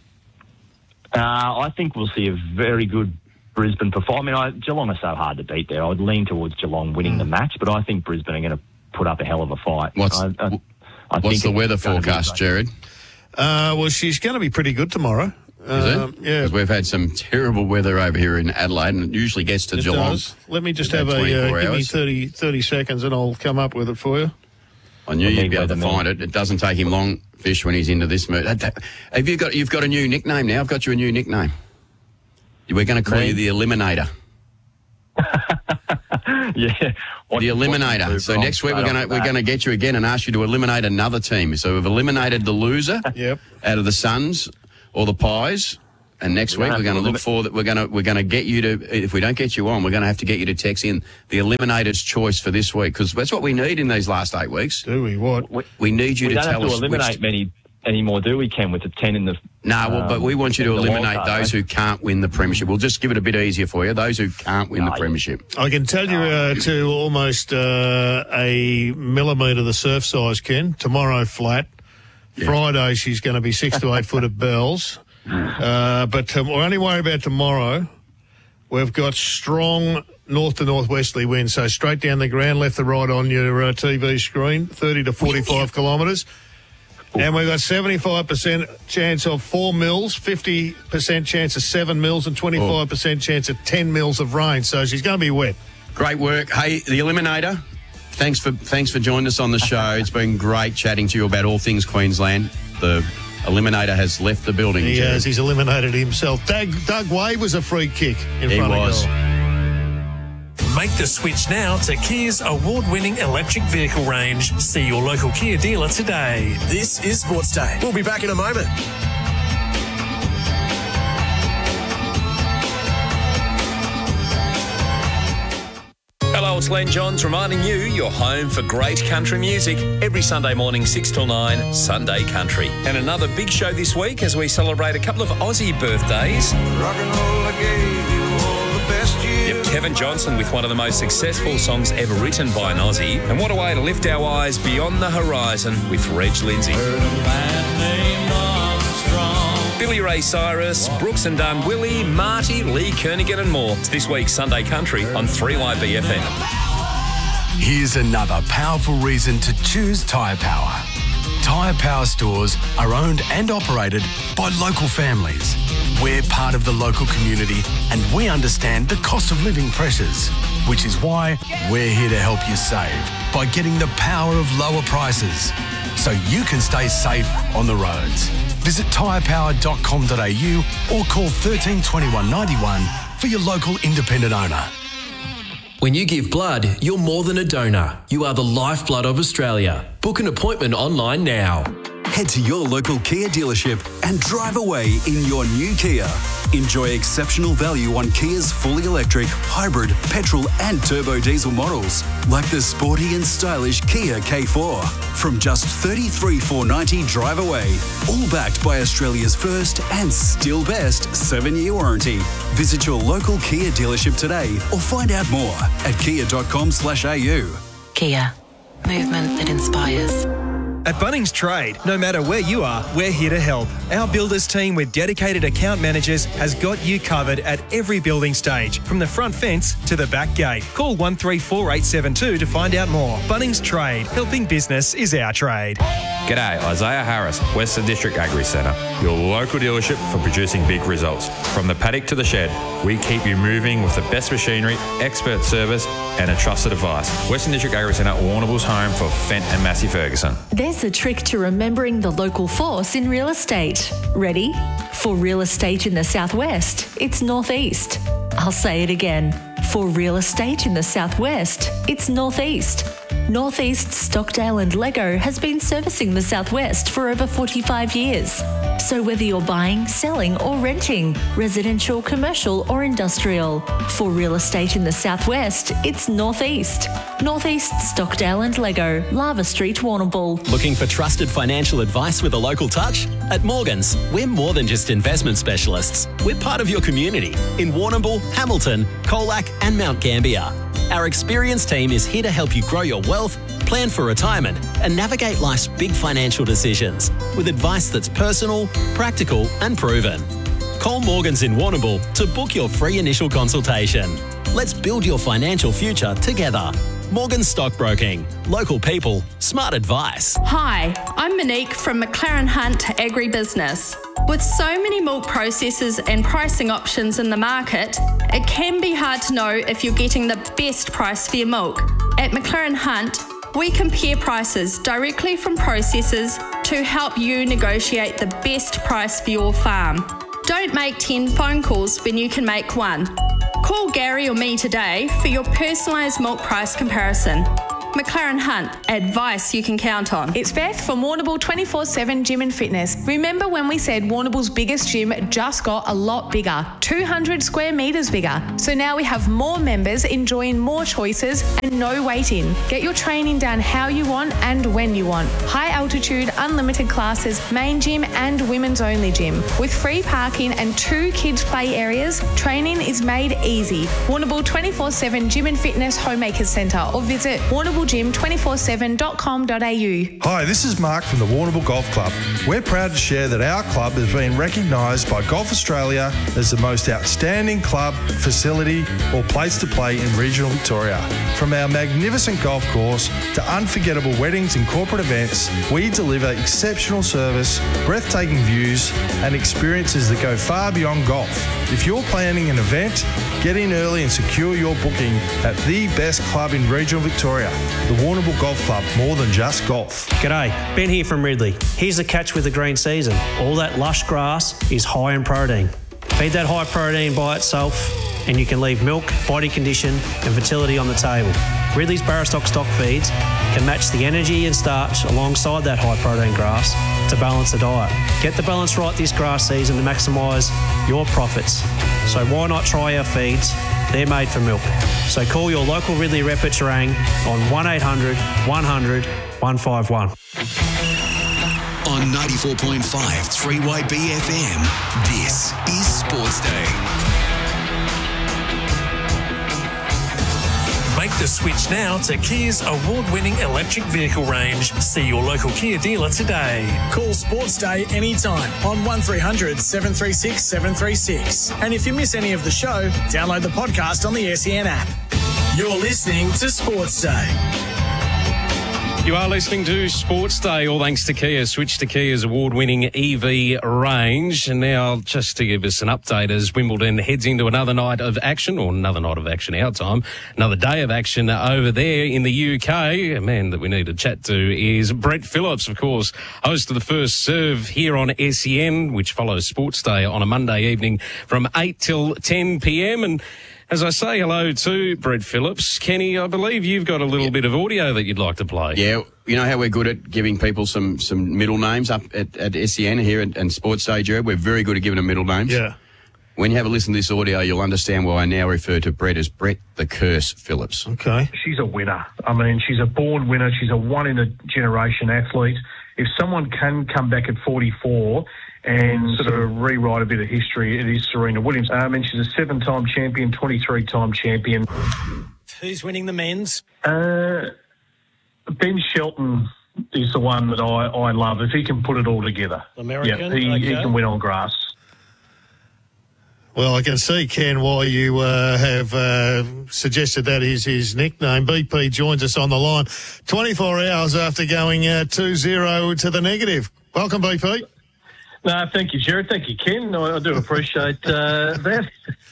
I think we'll see a very good Brisbane perform. I mean, Geelong are so hard to beat there. I would lean towards Geelong winning the match, but I think Brisbane are going to put up a hell of a fight. What's the weather forecast, Jared? Well, she's going to be pretty good tomorrow. Is it? Yeah. Because we've had some terrible weather over here in Adelaide, and it usually gets to Geelong. Does. Let me just have give me 30 seconds and I'll come up with it for you. I knew you'd be able to find it. It doesn't take him long, Fish, when he's into this mood. You've got a new nickname now. I've got you a new nickname. We're going to call you the Eliminator. Yeah, the Eliminator. So next week we're going to get you again and ask you to eliminate another team. So we've eliminated the loser out of the Suns or the Pies. And next week we're going to look for that. We're going to get you to. If we don't get you on, we're going to have to get you to text in the Eliminator's choice for this week, because that's what we need in these last 8 weeks. Do we? What? We need you to tell us. We don't have to eliminate many anymore, do we, Ken, with the 10 in the... No, but we want you to eliminate those who can't win the premiership. We'll just give it a bit easier for you, those who can't win the premiership. I can tell you to almost a millimetre the surf size, Ken. Tomorrow flat. Yeah. Friday she's going to be 6 to 8 foot at bells. But we're only worried about tomorrow. We've got strong north to northwesterly winds, so straight down the ground, left to right on your TV screen, 30 to 45 kilometres. And we've got 75% chance of 4 mils, 50% chance of 7 mils, and 25% chance of 10 mils of rain. So she's going to be wet. Great work. Hey, the Eliminator, thanks for joining us on the show. It's been great chatting to you about all things Queensland. The Eliminator has left the building. He has. He's eliminated himself. Doug Wade was a free kick in front of goal. Make the switch now to Kia's award-winning electric vehicle range. See your local Kia dealer today. This is Sports Day. We'll be back in a moment. Hello, it's Len Johns reminding you you're home for great country music every Sunday morning 6 till 9, Sunday Country. And another big show this week as we celebrate a couple of Aussie birthdays. Rock and roll, I gave you all the best years. Yep, Kevin Johnson with one of the most successful songs ever written by an Aussie. And what a way to lift our eyes beyond the horizon with Reg Lindsay. Billy Ray Cyrus, Brooks and Dunn, Willie, Marty, Lee Kernaghan and more. It's this week's Sunday Country on 3YBFM. Here's another powerful reason to choose Tyre Power. Tyre Power stores are owned and operated by local families. We're part of the local community and we understand the cost of living pressures, which is why we're here to help you save by getting the power of lower prices so you can stay safe on the roads. Visit tyrepower.com.au or call 13 21 91 for your local independent owner. When you give blood, you're more than a donor. You are the lifeblood of Australia. Book an appointment online now. Head to your local Kia dealership and drive away in your new Kia. Enjoy exceptional value on Kia's fully electric, hybrid, petrol and turbo diesel models, like the sporty and stylish Kia K4. From just $33,490 drive away, all backed by Australia's first and still best 7-year warranty. Visit your local Kia dealership today or find out more at kia.com/au. Kia. Movement that inspires. At Bunnings Trade, no matter where you are, we're here to help. Our builders team with dedicated account managers has got you covered at every building stage, from the front fence to the back gate. Call 134872 to find out more. Bunnings Trade, helping business is our trade. G'day, Isaiah Harris, Western District Agri Centre, your local dealership for producing big results. From the paddock to the shed, we keep you moving with the best machinery, expert service and a trusted advice. Western District Agri Centre, Warrnambool's home for Fent and Massey Ferguson. There's a trick to remembering the local force in real estate. Ready? For real estate in the southwest, it's northeast. I'll say it again. For real estate in the southwest, it's northeast. Northeast Stockdale and Lego has been servicing the southwest for over 45 years. So whether you're buying, selling or renting, residential, commercial or industrial, for real estate in the southwest, it's northeast. Northeast Stockdale and Lego, Lava Street, Warrnambool. Looking for trusted financial advice with a local touch? At Morgans, we're more than just investment specialists. We're part of your community in Warrnambool, Hamilton, Colac and Mount Gambier. Our experienced team is here to help you grow your wealth, plan for retirement and navigate life's big financial decisions with advice that's personal, practical and proven. Call Morgans in Warrnambool to book your free initial consultation. Let's build your financial future together. Morgans Stockbroking. Local people, smart advice. Hi, I'm Monique from McLaren Hunt Agribusiness. With so many milk processors and pricing options in the market, it can be hard to know if you're getting the best price for your milk. At McLaren Hunt, we compare prices directly from processors to help you negotiate the best price for your farm. Don't make 10 phone calls when you can make one. Call Gary or me today for your personalised milk price comparison. McLaren Hunt, advice you can count on. It's Beth from Warrnambool 24/7 Gym and Fitness. Remember when we said Warrnambool's biggest gym just got a lot bigger, 200 square metres bigger. So now we have more members enjoying more choices and no waiting. Get your training done how you want and when you want. High altitude, unlimited classes, main gym and women's only gym. With free parking and 2 kids play areas, training is made easy. Warrnambool 24/7 Gym and Fitness Homemakers Centre or visit warrnamboolgym247.com.au. Hi, this is Mark from the Warrnambool Golf Club. We're proud to share that our club has been recognised by Golf Australia as the most outstanding club, facility or place to play in regional Victoria. From our magnificent golf course to unforgettable weddings and corporate events, we deliver exceptional service, breathtaking views and experiences that go far beyond golf. If you're planning an event, get in early and secure your booking at the best club in regional Victoria, the Warrnambool Golf Club, more than just golf. G'day, Ben here from Ridley. Here's the catch with the green season. All that lush grass is high in protein. Feed that high protein by itself and you can leave milk, body condition and fertility on the table. Ridley's Barrastock stock feeds can match the energy and starch alongside that high protein grass to balance the diet. Get the balance right this grass season to maximise your profits. So why not try our feeds? They're made for milk. So call your local Ridley rep at Terang on 1800 100 151. On 94.5 3YB FM, this is Sports Day. Make the switch now to Kia's award-winning electric vehicle range. See your local Kia dealer today. Call Sports Day anytime on 1300 736 736. And if you miss any of the show, download the podcast on the SEN app. You're listening to Sports Day. You are listening to Sports Day, all thanks to Kia. Switch to Kia's award-winning EV range. And now, just to give us an update, as Wimbledon heads into another night of action, or another night of action our time, another day of action over there in the UK. A man that we need to chat to is Brett Phillips, of course, host of the First Serve here on SEN, which follows Sports Day on a Monday evening from 8 till 10 p.m. And as I say hello to Brett Phillips, Kenny, I believe you've got a little bit of audio that you'd like to play. Yeah, you know how we're good at giving people some middle names up at SEN here and Sports Day, Jared? We're very good at giving them middle names. Yeah. When you have a listen to this audio, you'll understand why I now refer to Brett as Brett the Curse Phillips. Okay. She's a winner. I mean, she's a born winner. She's a one-in-a-generation athlete. If someone can come back at 44 and sort of rewrite a bit of history, it is Serena Williams. I mean, she's a 7-time champion, 23-time champion. Who's winning the men's? Ben Shelton is the one that I love. If he can put it all together. American? Yeah, he can win on grass. Well, I can see, Ken, why you have suggested that is his nickname. BP joins us on the line 24 hours after going 2-0 to the negative. Welcome, BP. No, thank you, Jared. Thank you, Ken. I do appreciate that.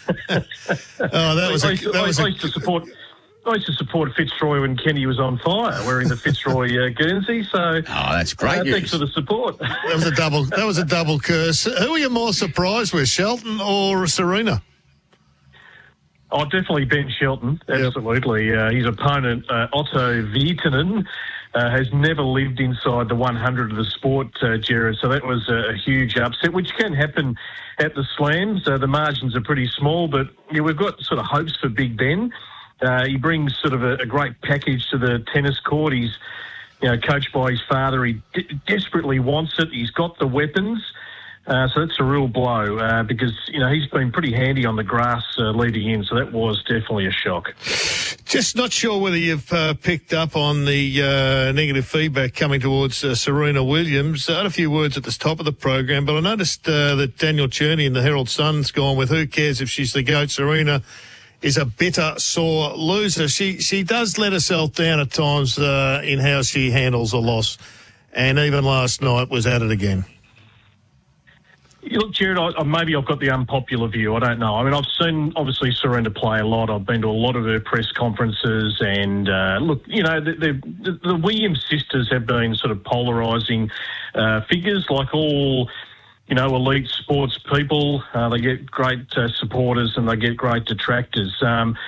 I used to support Fitzroy when Kenny was on fire, wearing the Fitzroy Guernsey. So, that's great news. Thanks for the support. That was a double curse. Who are you more surprised with, Shelton or Serena? Oh, definitely Ben Shelton. Absolutely. His opponent, Otto Virtanen, has never lived inside the 100 of the sport, Jared. So that was a huge upset, which can happen at the slams. The margins are pretty small, but we've got sort of hopes for Big Ben. He brings sort of a great package to the tennis court. He's, coached by his father. He desperately wants it. He's got the weapons. So that's a real blow because, he's been pretty handy on the grass leading in. So that was definitely a shock. Just not sure whether you've picked up on the negative feedback coming towards Serena Williams. I had a few words at the top of the program, but I noticed that Daniel Cherney in the Herald Sun's gone with who cares if she's the GOAT. Serena is a bitter, sore loser. She does let herself down at times in how she handles a loss. And even last night was at it again. Look, Jared, maybe I've got the unpopular view. I don't know. I mean, I've seen, obviously, Serena play a lot. I've been to a lot of her press conferences. And, look, the Williams sisters have been sort of polarising figures like all, elite sports people. They get great supporters and they get great detractors.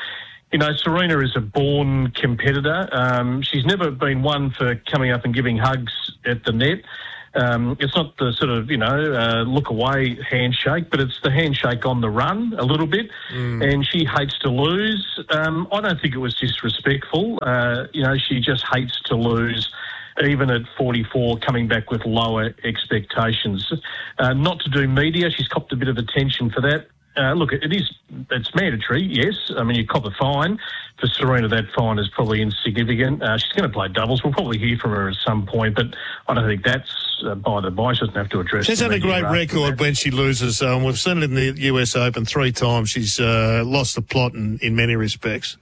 You know, Serena is a born competitor. She's never been one for coming up and giving hugs at the net. It's not the sort of, look away handshake, but it's the handshake on the run a little bit. And she hates to lose. I don't think it was disrespectful. She just hates to lose, even at 44, coming back with lower expectations. Not to do media, she's copped a bit of attention for that. Look, it's mandatory, yes. I mean, you cop a fine. For Serena, that fine is probably insignificant. She's going to play doubles. We'll probably hear from her at some point, but I don't think that's by the by. She doesn't have to address it. She's had a great record when she loses. We've seen it in the US Open 3 times. She's lost the plot in many respects.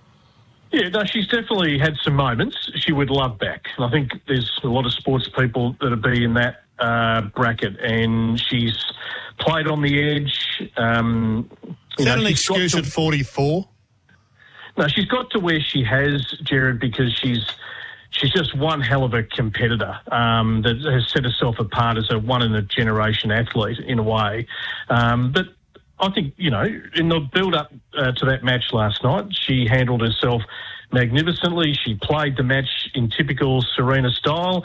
Yeah, no, she's definitely had some moments she would love back. And I think there's a lot of sports people that would be in that bracket, and she's played on the edge. Is that an excuse at 44? No, she's got to where she has, Jared, because she's just one hell of a competitor that has set herself apart as a one-in-a-generation athlete in a way. But I think, in the build-up to that match last night, she handled herself magnificently. She played the match in typical Serena style.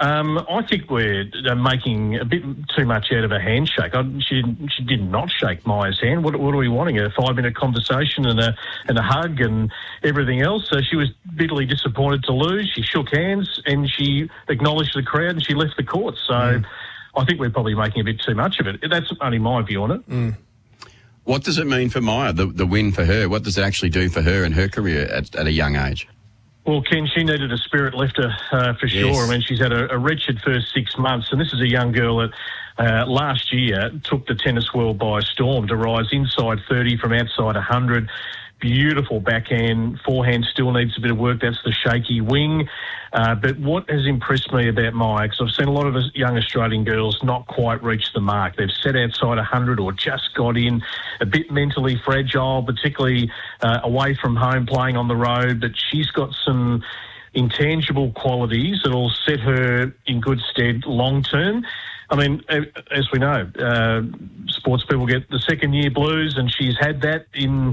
I think we're making a bit too much out of a handshake. She did not shake Maya's hand. What are we wanting? A 5-minute conversation and a hug and everything else. So she was bitterly disappointed to lose. She shook hands and she acknowledged the crowd and she left the court. So I think we're probably making a bit too much of it. That's only my view on it. What does it mean for Maya, the win for her? What does it actually do for her and her career at a young age? Well, Ken, she needed a spirit lifter for sure. Yes. I mean, she's had a wretched first 6 months, and this is a young girl that last year took the tennis world by storm to rise inside 30 from outside 100. Beautiful backhand, forehand still needs a bit of work. That's the shaky wing. But what has impressed me about Maya, because I've seen a lot of young Australian girls not quite reach the mark. They've set outside 100 or just got in, a bit mentally fragile, particularly away from home, playing on the road. But she's got some intangible qualities that will set her in good stead long term. I mean, as we know, sports people get the second-year blues, and she's had that in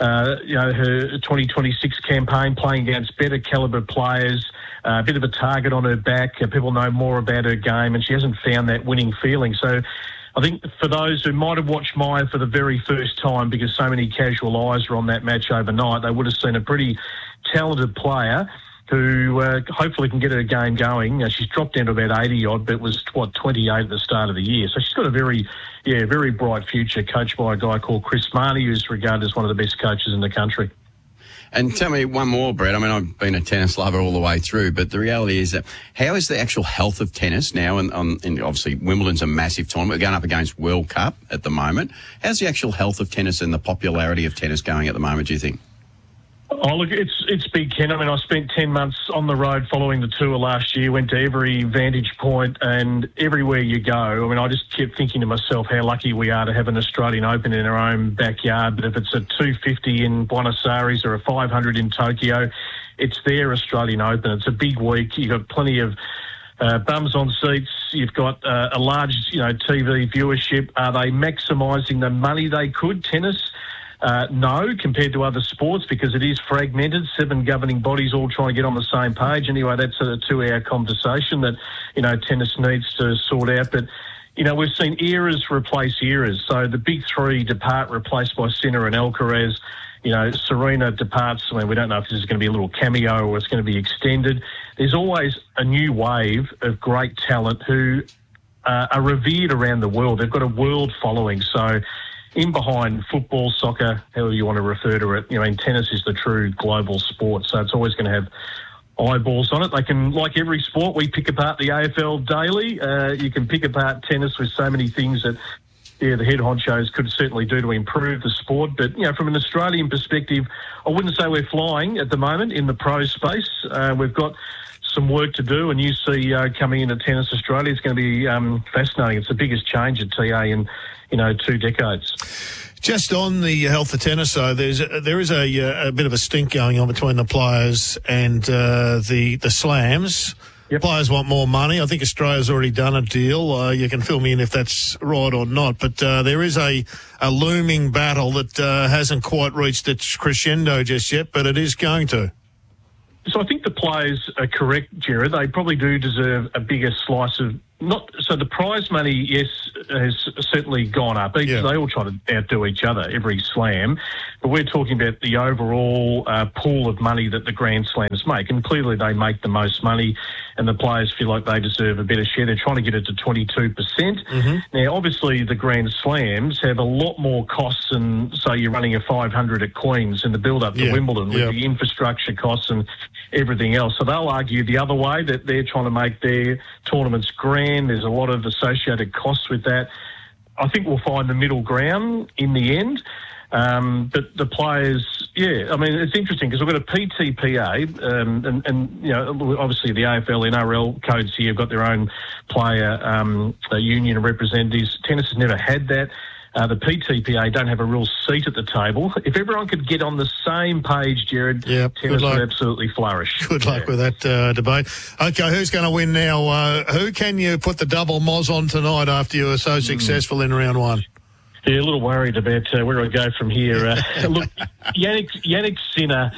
her 2026 campaign, playing against better calibre players, a bit of a target on her back. People know more about her game, and she hasn't found that winning feeling. So I think for those who might have watched Maya for the very first time, because so many casual eyes were on that match overnight, they would have seen a pretty talented player who hopefully can get her game going. She's dropped down to about 80-odd, but was, 28 at the start of the year. So she's got a very bright future, coached by a guy called Chris Marnie, who's regarded as one of the best coaches in the country. And tell me one more, Brett. I mean, I've been a tennis lover all the way through, but the reality is that how is the actual health of tennis now? And obviously Wimbledon's a massive tournament. We're going up against World Cup at the moment. How's the actual health of tennis and the popularity of tennis going at the moment, do you think? Oh, look, it's big, Ken. I mean, I spent 10 months on the road following the tour last year, went to every vantage point and everywhere you go. I mean, I just kept thinking to myself how lucky we are to have an Australian Open in our own backyard. But if it's a 250 in Buenos Aires or a 500 in Tokyo, it's their Australian Open. It's a big week. You've got plenty of bums on seats. You've got a large, TV viewership. Are they maximising the money they could? Tennis? No, compared to other sports, because it is fragmented. 7 governing bodies all trying to get on the same page. Anyway, that's a 2-hour conversation that, tennis needs to sort out. But, we've seen eras replace eras. So the big 3 depart, replaced by Sinner and Alcaraz. Serena departs. I mean, we don't know if this is going to be a little cameo or it's going to be extended. There's always a new wave of great talent who are revered around the world. They've got a world following. So in behind football, soccer, however you want to refer to it, tennis is the true global sport. So it's always going to have eyeballs on it. They can, like every sport, we pick apart the AFL daily. You can pick apart tennis with so many things that, the head honchos could certainly do to improve the sport. But, from an Australian perspective, I wouldn't say we're flying at the moment in the pro space. We've got some work to do. A new CEO coming into Tennis Australia. It's going to be fascinating. It's the biggest change at TA in 2 decades. Just on the health of tennis, though, there is a bit of a stink going on between the players and the slams. Players want more money. I think Australia's already done a deal. You can fill me in if that's right or not. But there is a looming battle that hasn't quite reached its crescendo just yet, but it is going to. So I think the players are correct, Jared. They probably do deserve a bigger slice of... So the prize money, yes, has certainly gone up. They all try to outdo each other every slam. But we're talking about the overall pool of money that the Grand Slams make. And clearly they make the most money and the players feel like they deserve a better share. They're trying to get it to 22%. Now, obviously, the Grand Slams have a lot more costs than, say, you're running a 500 at Queen's in the build-up to Wimbledon with the infrastructure costs and everything else. So they'll argue the other way, that they're trying to make their tournaments grand. There's a lot of associated costs with that. I think we'll find the middle ground in the end. But the players, I mean, it's interesting because we've got a PTPA, and you know, obviously the AFL, NRL codes here have got their own player union of representatives. Tennis has never had that. The PTPA don't have a real seat at the table. If everyone could get on the same page, Jared, tennis would absolutely flourish. Good luck with that debate. Okay, who's going to win now? Who can you put the double moz on tonight after you were so successful in round one? Yeah, a little worried about where I go from here. Look, Yannick Sinner,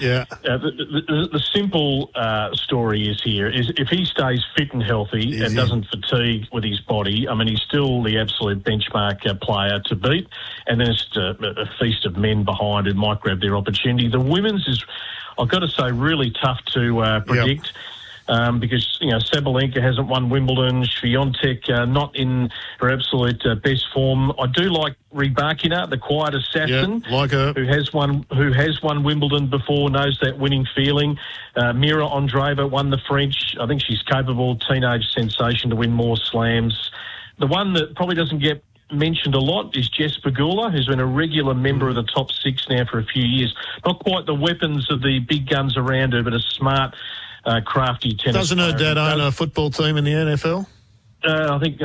the simple story is if he stays fit and healthy and doesn't fatigue with his body, I mean, he's still the absolute benchmark player to beat. And then it's a feast of men behind who might grab their opportunity. The women's is, I've got to say, really tough to predict. Because, you know, Sabalenka hasn't won Wimbledon, Swiatek not in her absolute best form. I do like Rybakina, the quiet assassin, like her, who has won Wimbledon before, knows that winning feeling. Mira Andreeva won the French. I think she's capable, teenage sensation, to win more slams. The one that probably doesn't get mentioned a lot is Jess Pegula, who's been a regular member of the top six now for a few years. Not quite the weapons of the big guns around her, but a smart, crafty tennis. Doesn't her dad own a football team in the NFL? I think,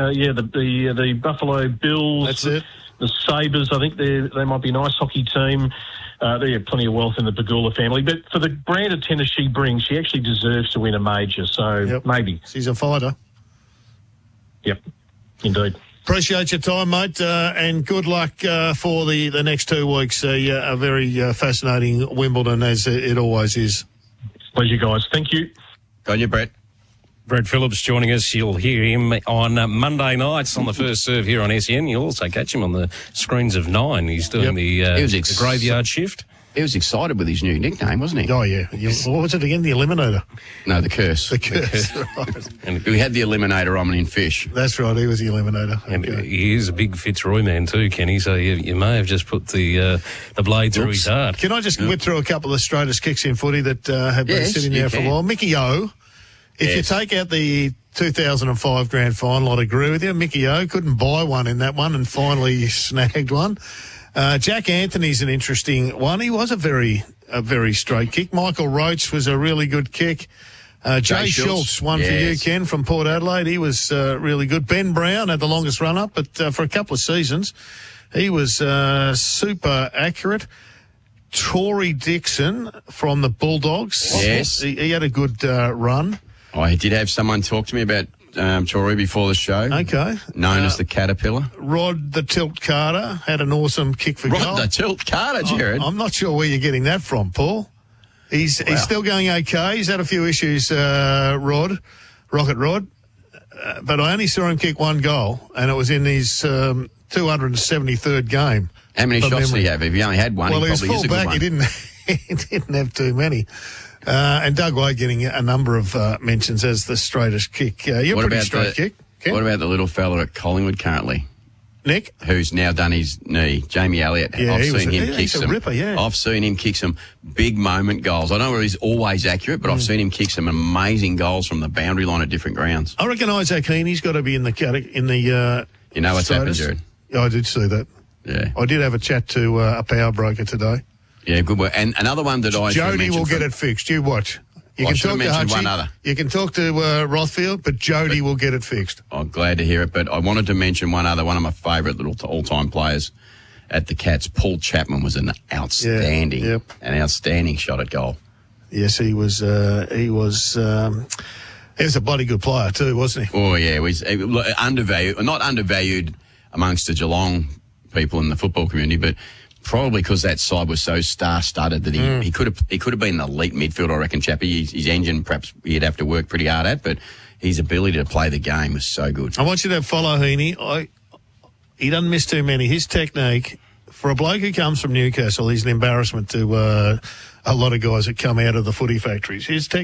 the Buffalo Bills. That's it. The Sabres, I think they might be an ice hockey team. They have plenty of wealth in the Pegula family. But for the brand of tennis she brings, she actually deserves to win a major. So maybe. She's a fighter. Yep, indeed. Appreciate your time, mate, and good luck for the next 2 weeks. A very fascinating Wimbledon, as it always is. Pleasure, guys. Thank you. Go on you, Brett. Brett Phillips joining us. You'll hear him on Monday nights on the First Serve here on SEN. You'll also catch him on the screens of 9. He's doing the graveyard shift. He was excited with his new nickname, wasn't he? Oh, yeah. What was it again? The Eliminator? No, the Curse. The Curse, right. And we had the Eliminator on in Fish. That's right, he was the Eliminator. And he is a big Fitzroy man too, Kenny, so you may have just put the blade through his heart. Can I just whip through a couple of the straightest kicks in footy that have been sitting there for a while? Mickey O, if you take out the 2005 Grand Final, I'd agree with you. Mickey O couldn't buy one in that one and finally snagged one. Jack Anthony's an interesting one. He was a very straight kick. Michael Roach was a really good kick. Jay Schultz, one for you, Ken, from Port Adelaide. He was really good. Ben Brown had the longest run-up, but for a couple of seasons, he was super accurate. Tory Dixon from the Bulldogs. Yes. He had a good run. I did have someone talk to me about Tory before the show. Okay. Known as the Caterpillar. Rod the Tilt Carter had an awesome kick for goal. Rod the Tilt Carter, Jared. I'm not sure where you're getting that from, Paul. He's still going okay. He's had a few issues, Rocket Rod. But I only saw him kick one goal, and it was in his 273rd game. How many shots did he have? If he only had one, well, he probably is a good one. He didn't have too many. And Doug Wade getting a number of mentions as the straightest kick. You're a pretty straight kick. Ken? What about the little fella at Collingwood currently? Nick? Who's now done his knee. Jamie Elliott. Yeah, I've seen him kick some. Ripper, I've seen him kick some big moment goals. I don't know if he's always accurate, but I've seen him kick some amazing goals from the boundary line at different grounds. I reckon Isaac Heaney's got to be in the you know what's happened, Jared? Yeah, I did see that. Yeah. I did have a chat to a power broker today. Yeah, good work. And another one that I Jody will get it fixed. You watch. You can talk to Hutchie, one other. You can talk to Rothfield, but Jody will get it fixed. I'm glad to hear it, but I wanted to mention one other, one of my favourite little all-time players at the Cats. Paul Chapman was an outstanding shot at goal. Yes, he was. He was a bloody good player too, wasn't he? Oh, yeah. He was undervalued, not undervalued amongst the Geelong people in the football community, but probably because that side was so star-studded that he could have been an elite midfielder, I reckon, Chappie. His engine, perhaps he'd have to work pretty hard at, but his ability to play the game was so good. I want you to follow Heaney. He doesn't miss too many. His technique, for a bloke who comes from Newcastle, he's an embarrassment to a lot of guys that come out of the footy factories. His technique